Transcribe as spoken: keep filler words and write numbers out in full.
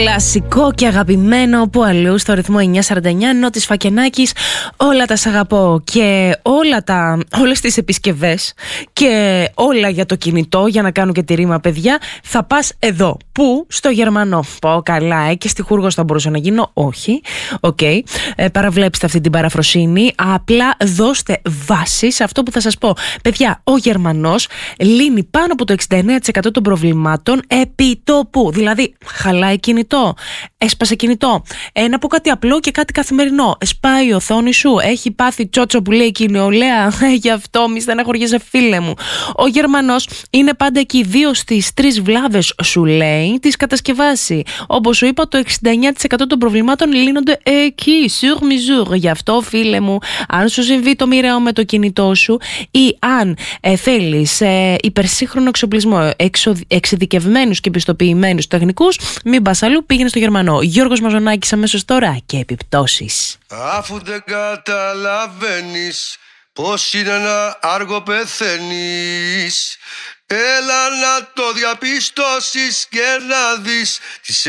Κλασικό και αγαπημένο που αλλού στο ρυθμό εννιά σαράντα εννιά, Νότης Φακενάκης, όλα τα σ' αγαπώ και όλα τα, όλες τις επισκευές και όλα για το κινητό, για να κάνω και τη ρήμα παιδιά, θα πας εδώ. Πού? Στο Γερμανό. Πω καλά, ε, και στη Χούργος θα μπορούσα να γίνω. Όχι, οκ, okay. ε, παραβλέψτε αυτή την παραφροσύνη. Απλά δώστε βάση σε αυτό που θα σας πω. Παιδιά, ο Γερμανός λύνει πάνω από το εξήντα εννέα τοις εκατό των προβλημάτων επί τόπου. Δηλαδή, χαλάει κινητό, έσπασε κινητό. Ε, να πω κάτι απλό και κάτι καθημερινό. Σπάει η οθόνη σου, έχει πάθει τσότσο που λέει και η νεολαία. Γι' αυτό μη στεναχωριέσαι, φίλε μου. Ο Γερμανός είναι πάντα εκεί, δύο στις τρεις βλάβες σου λέει, τις κατασκευάσει. Όπως σου είπα, το εξήντα εννέα τοις εκατό των προβλημάτων λύνονται εκεί, sur mesure. Γι' αυτό, φίλε μου, αν σου συμβεί το μοιραίο με το κινητό σου ή αν ε, θέλεις ε, υπερσύγχρονο εξοπλισμό, εξο, εξειδικευμένους και πιστοποιημένους τεχνικούς, μην πας αλλού, πήγαινε στο Γερμανό. Γιώργος Μαζονάκης αμέσως τώρα και επιπτώσεις. Αφού δεν καταλαβαίνεις πως είναι να άργο πεθαίνεις, έλα να το διαπιστώσεις και να δεις τις